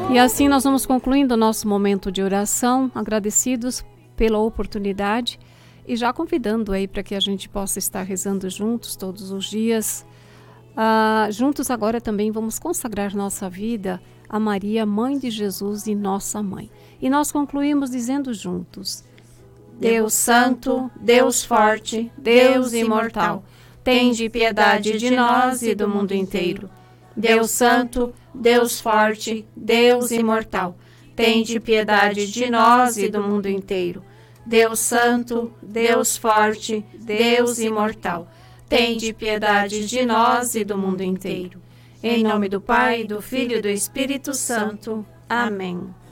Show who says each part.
Speaker 1: E assim nós vamos concluindo o nosso momento de oração, agradecidos pela oportunidade e já convidando aí para que a gente possa estar rezando juntos todos os dias. Juntos agora também vamos consagrar nossa vida a Maria, Mãe de Jesus e nossa Mãe. E nós concluímos dizendo juntos: Deus Santo, Deus Forte, Deus Imortal, tende piedade de nós e do mundo inteiro. Deus Santo, Deus Forte, Deus Imortal, tende piedade de nós e do mundo inteiro. Deus Santo, Deus Forte, Deus Imortal, tende piedade de nós e do mundo inteiro. Em nome do Pai, do Filho e do Espírito Santo. Amém.